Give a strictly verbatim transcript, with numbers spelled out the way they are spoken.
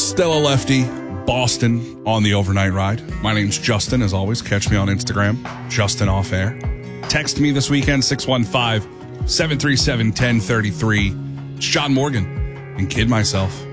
Stella Lefty, Boston on the overnight ride. My name's Justin, as always. Catch me on Instagram, Justin Off Air. Text me this weekend, six one five, seven three seven, one zero three three. It's John Morgan and Kid Myself.